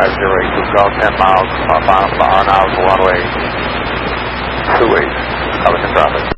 southbound 10 miles, bar now to runway 28, coming in traffic.